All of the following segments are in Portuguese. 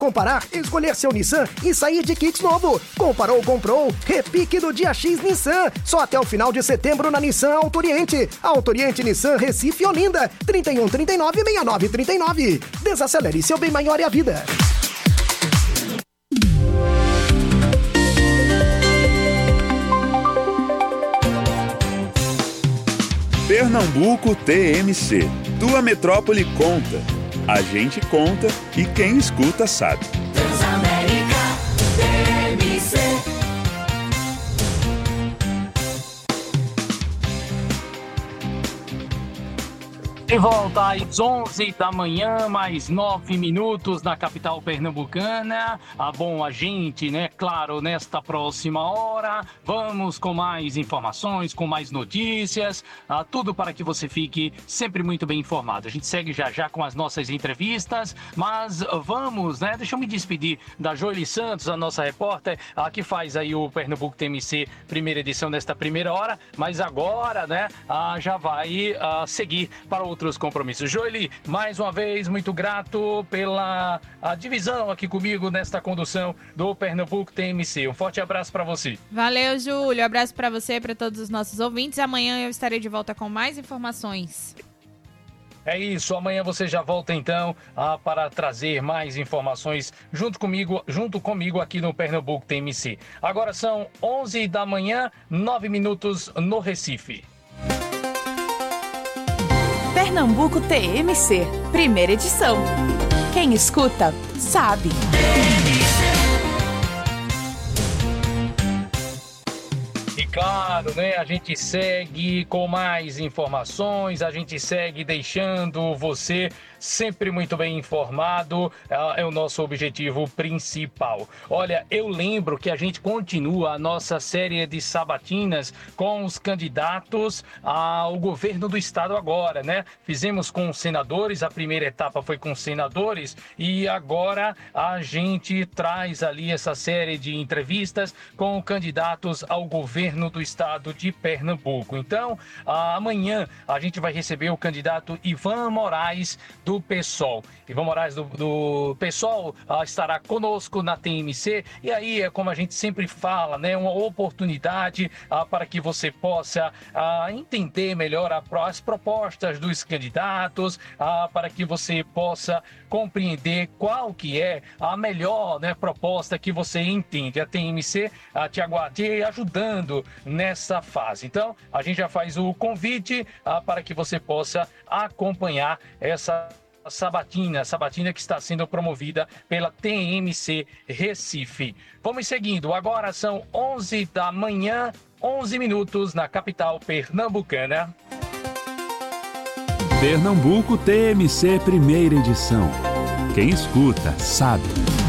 Comparar, escolher seu Nissan e sair de Kicks novo. Comparou, comprou. Repique do dia X Nissan. Só até o final de setembro na Nissan Auto Oriente. Auto Oriente Nissan Recife e Olinda. 3139-6939. Desacelere, seu bem maior é a vida. Pernambuco TMC. Tua metrópole conta. A gente conta e quem escuta sabe. Transamérica TMC. De volta às 11 da manhã, mais 9 minutos na capital pernambucana. Bom, a gente, né, claro, nesta próxima hora, vamos com mais informações, com mais notícias, tudo para que você fique sempre muito bem informado. A gente segue já com as nossas entrevistas, mas vamos, né, deixa eu me despedir da Joeli Santos, a nossa repórter, que faz aí o Pernambuco TMC, primeira edição desta primeira hora, mas agora, né, já vai seguir para outros compromissos. Joeli, mais uma vez, muito grato pela divisão aqui comigo nesta condução do Pernambuco TMC. Um forte abraço para você. Valeu, Júlio. Abraço para você e para todos os nossos ouvintes. Amanhã eu estarei de volta com mais informações. É isso, amanhã você já volta então para trazer mais informações junto comigo aqui no Pernambuco TMC. Agora são 11 da manhã, 9 minutos no Recife. Pernambuco TMC, primeira edição. Quem escuta, sabe. E claro, né, a gente segue com mais informações, a gente segue deixando você sempre muito bem informado, é o nosso objetivo principal. Olha, eu lembro que a gente continua a nossa série de sabatinas com os candidatos ao governo do estado agora, né? Fizemos com senadores, a primeira etapa foi com senadores e agora a gente traz ali essa série de entrevistas com candidatos ao governo do estado de Pernambuco. Então, amanhã a gente vai receber o candidato Ivan Moraes do PSOL. Ivan Moraes do PSOL estará conosco na TMC e aí é como a gente sempre fala, né, uma oportunidade para que você possa entender melhor as propostas dos candidatos, para que você possa compreender qual que é a melhor, né, proposta que você entende. A TMC te ajudando nessa fase. Então, a gente já faz o convite para que você possa acompanhar essa sabatina que está sendo promovida pela TMC Recife. Vamos seguindo, agora são 11 da manhã, 11 minutos na capital pernambucana. Pernambuco TMC, primeira edição. Quem escuta, sabe.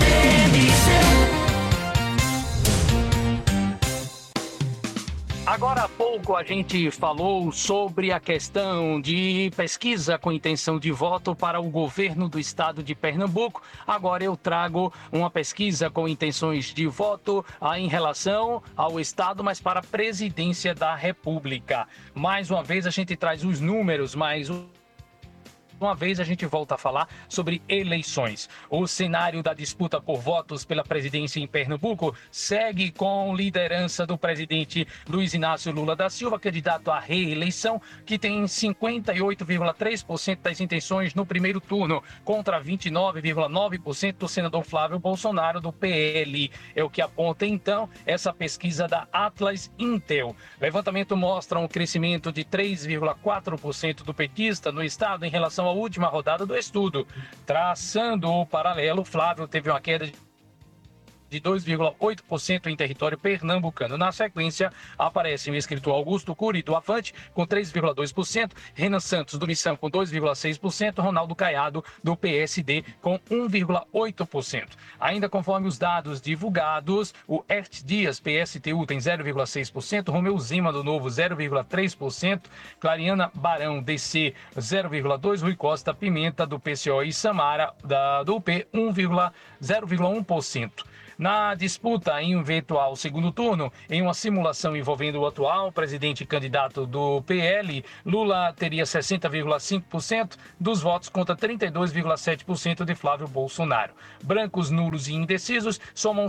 Agora há pouco a gente falou sobre a questão de pesquisa com intenção de voto para o governo do estado de Pernambuco. Agora eu trago uma pesquisa com intenções de voto em relação ao estado, mas para a presidência da República. Mais uma vez a gente traz os números, mas uma vez a gente volta a falar sobre eleições. O cenário da disputa por votos pela presidência em Pernambuco segue com liderança do presidente Luiz Inácio Lula da Silva, candidato à reeleição, que tem 58,3% das intenções no primeiro turno, contra 29,9% do senador Flávio Bolsonaro, do PL. É o que aponta, então, essa pesquisa da Atlas Intel. O levantamento mostra um crescimento de 3,4% do petista no estado em relação à última rodada do estudo. Traçando o paralelo, Flávio teve uma queda de 2,8% em território pernambucano. Na sequência, aparecem o escritor Augusto Cury, do Avante, com 3,2%, Renan Santos, do Missão, com 2,6%, Ronaldo Caiado, do PSD, com 1,8%. Ainda conforme os dados divulgados, o Ert Dias, PSTU, tem 0,6%, Romeu Zema, do Novo, 0,3%, Clariana Barão, DC, 0,2%, Rui Costa Pimenta, do PCO e Samara, do UP, 0,1%. Na disputa em um eventual segundo turno, em uma simulação envolvendo o atual presidente candidato do PL, Lula teria 60,5% dos votos contra 32,7% de Flávio Bolsonaro. Brancos, nulos e indecisos somam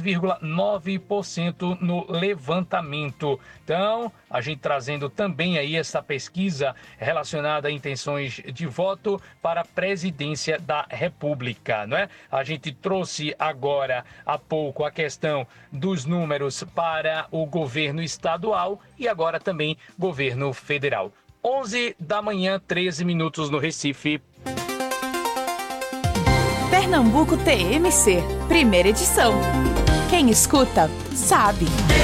6,9% no levantamento. Então, a gente trazendo também aí essa pesquisa relacionada a intenções de voto para a presidência da República, não é? A gente trouxe agora há pouco a questão dos números para o governo estadual e agora também governo federal. 11 da manhã, 13 minutos no Recife. Pernambuco TMC, primeira edição. Quem escuta, sabe.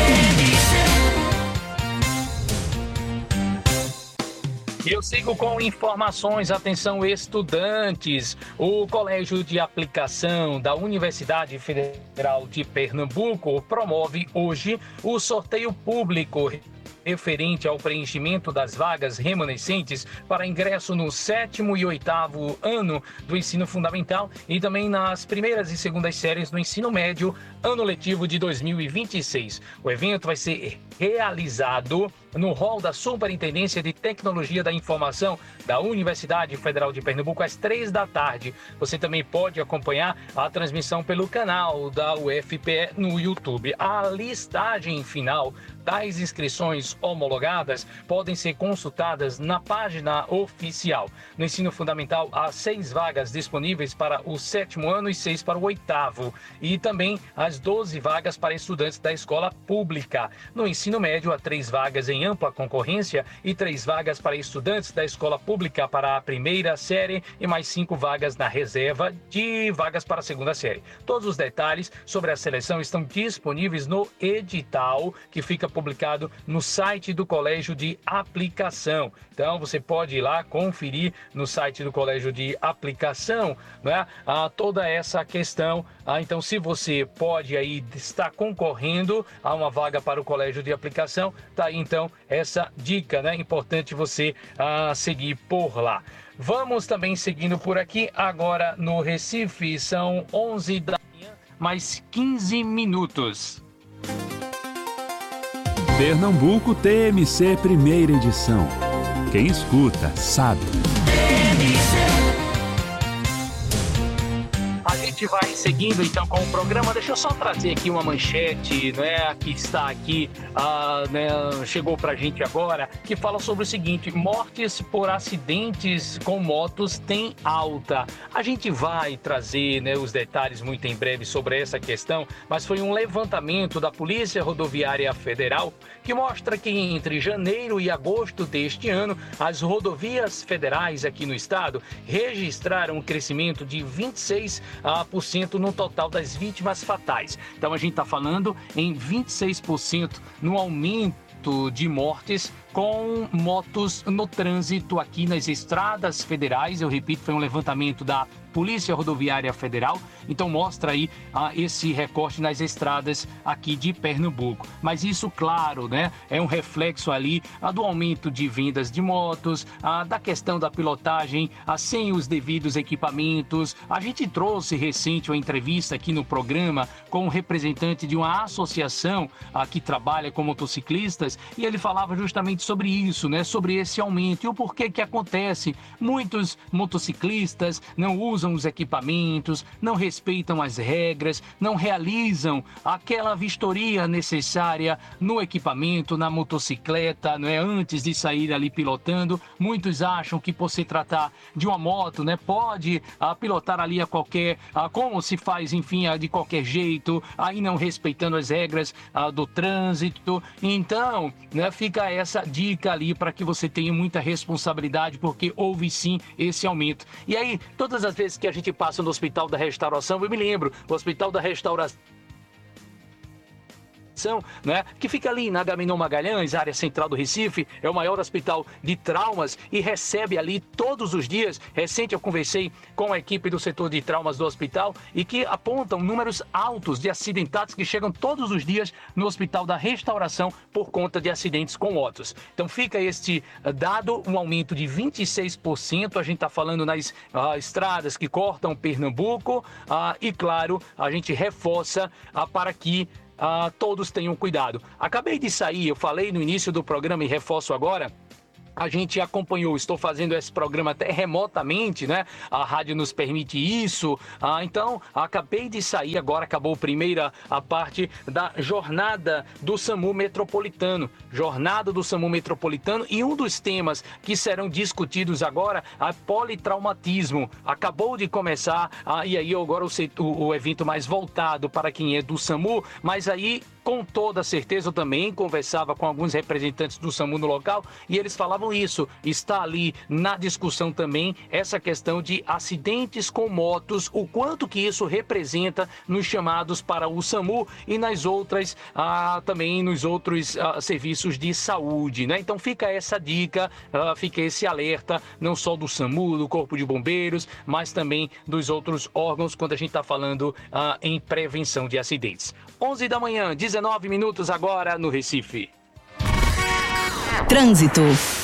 Eu sigo com informações. Atenção, estudantes. O Colégio de Aplicação da Universidade Federal de Pernambuco promove hoje o sorteio público referente ao preenchimento das vagas remanescentes para ingresso no 7º e 8º ano do ensino fundamental e também nas primeiras e segundas séries do ensino médio, ano letivo de 2026. O evento vai ser realizado no hall da Superintendência de Tecnologia da Informação da Universidade Federal de Pernambuco às 3 da tarde. Você também pode acompanhar a transmissão pelo canal da UFPE no YouTube. A listagem final das inscrições homologadas podem ser consultadas na página oficial. No ensino fundamental, há 6 vagas disponíveis para o 7º ano e 6 para o 8º. E também as 12 vagas para estudantes da escola pública. No ensino médio, há 3 vagas em ampla concorrência e 3 vagas para estudantes da escola pública para a primeira série e mais 5 vagas na reserva de vagas para a segunda série. Todos os detalhes sobre a seleção estão disponíveis no edital que fica publicado no site do Colégio de Aplicação. Então você pode ir lá conferir no site do Colégio de Aplicação, né, toda essa questão. Então se você pode aí estar concorrendo a uma vaga para o Colégio de Aplicação, tá aí então essa dica, né? Importante você seguir por lá. Vamos também seguindo por aqui agora no Recife, são 11 da manhã, mais 15 minutos. Pernambuco TMC, primeira edição. Quem escuta, sabe. A gente vai seguindo então com o programa. Deixa eu só trazer aqui uma manchete, né, que está aqui, né, chegou pra gente agora, que fala sobre o seguinte: mortes por acidentes com motos tem alta. A gente vai trazer, né, os detalhes muito em breve sobre essa questão, mas foi um levantamento da Polícia Rodoviária Federal que mostra que entre janeiro e agosto deste ano, as rodovias federais aqui no estado registraram um crescimento de 26% no total das vítimas fatais. Então a gente está falando em 26% no aumento de mortes com motos no trânsito aqui nas estradas federais. Eu repito, foi um levantamento da Polícia Rodoviária Federal, então mostra aí esse recorte nas estradas aqui de Pernambuco. Mas isso, claro, né, é um reflexo ali do aumento de vendas de motos, da questão da pilotagem sem os devidos equipamentos. A gente trouxe recente uma entrevista aqui no programa com um representante de uma associação que trabalha com motociclistas e ele falava justamente sobre isso, né, sobre esse aumento e o porquê que acontece. Muitos motociclistas não usam os equipamentos, não respeitam as regras, não realizam aquela vistoria necessária no equipamento, na motocicleta, não é, antes de sair ali pilotando. Muitos acham que por se tratar de uma moto, né, pode pilotar ali a qualquer, como se faz, enfim, de qualquer jeito, aí não respeitando as regras do trânsito. Então, né, fica essa dica ali para que você tenha muita responsabilidade, porque houve sim esse aumento. E aí, todas as vezes que a gente passa no Hospital da Restauração, eu me lembro, o Hospital da Restauração né, que fica ali na Agamenon Magalhães, área central do Recife, é o maior hospital de traumas e recebe ali todos os dias. Recente eu conversei com a equipe do setor de traumas do hospital e que apontam números altos de acidentados que chegam todos os dias no Hospital da Restauração por conta de acidentes com motos. Então fica este dado, um aumento de 26%, a gente está falando nas estradas que cortam Pernambuco e claro, a gente reforça para que todos tenham cuidado. Acabei de sair, eu falei no início do programa e reforço agora. A gente acompanhou, estou fazendo esse programa até remotamente, né? A rádio nos permite isso. Então, acabei de sair, agora acabou a parte da jornada do SAMU Metropolitano. Jornada do SAMU Metropolitano e um dos temas que serão discutidos agora é politraumatismo. Acabou de começar, e aí agora o evento mais voltado para quem é do SAMU, mas aí com toda certeza eu também conversava com alguns representantes do SAMU no local e eles falavam isso. Está ali na discussão também essa questão de acidentes com motos, o quanto que isso representa nos chamados para o SAMU e nas outras, também nos outros serviços de saúde, né? Então fica essa dica, fica esse alerta, não só do SAMU, do Corpo de Bombeiros, mas também dos outros órgãos quando a gente está falando em prevenção de acidentes. 11 da manhã, 19 minutos agora no Recife. Trânsito.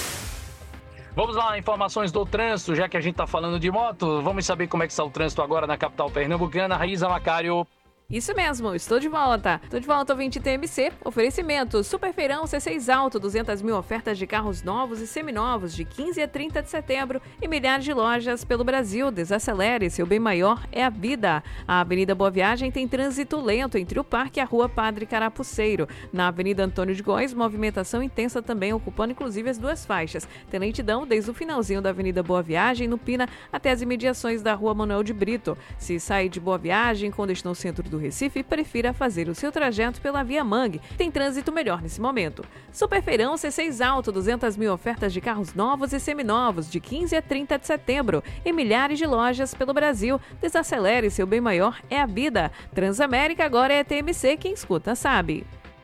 Vamos lá, informações do trânsito, já que a gente está falando de moto. Vamos saber como é que está o trânsito agora na capital pernambucana. Raíza Macário. Isso mesmo, estou de volta. Estou de volta ao 20 TMC. Oferecimento Superfeirão C6 Alto, 200 mil ofertas de carros novos e seminovos de 15 a 30 de setembro e milhares de lojas pelo Brasil. Desacelere, seu bem maior é a vida. A Avenida Boa Viagem tem trânsito lento entre o Parque e a Rua Padre Carapuceiro. Na Avenida Antônio de Góes, movimentação intensa também, ocupando inclusive as duas faixas. Tem lentidão desde o finalzinho da Avenida Boa Viagem, no Pina, até as imediações da Rua Manuel de Brito. Se sair de Boa Viagem com destino ao centro do Recife, prefira fazer o seu trajeto pela Via Mangue. Tem trânsito melhor nesse momento. Superfeirão C6 Alto, 200 mil ofertas de carros novos e seminovos de 15 a 30 de setembro e milhares de lojas pelo Brasil. Desacelere, seu bem maior é a vida. Transamérica agora é TMC, quem escuta sabe.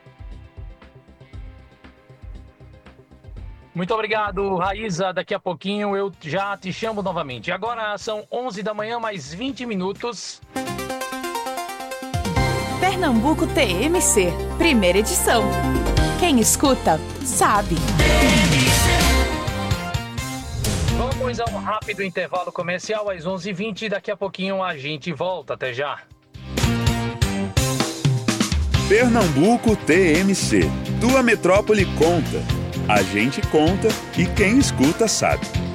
Muito obrigado, Raíza. Daqui a pouquinho eu já te chamo novamente. Agora são 11 da manhã, mais 20 minutos. Pernambuco TMC, primeira edição. Quem escuta, sabe. Vamos a um rápido intervalo comercial às 11h20. Daqui a pouquinho a gente volta. Até já. Pernambuco TMC. Tua metrópole conta. A gente conta e quem escuta sabe.